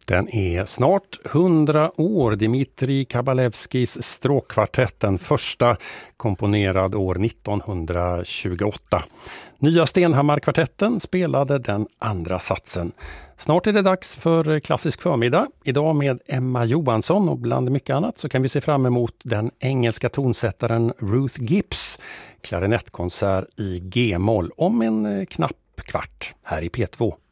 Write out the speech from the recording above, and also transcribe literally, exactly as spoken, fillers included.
Den är snart hundra år. Dmitrij Kabalevskijs stråkkvartett, den första, komponerad år nittonhundratjugoåtta. Nya Stenhammar-kvartetten spelade den andra satsen. Snart är det dags för klassisk förmiddag. Idag med Emma Johansson, och bland mycket annat så kan vi se fram emot den engelska tonsättaren Ruth Gibbs klarinettkonsert i G-moll om en knapp kvart här i P två.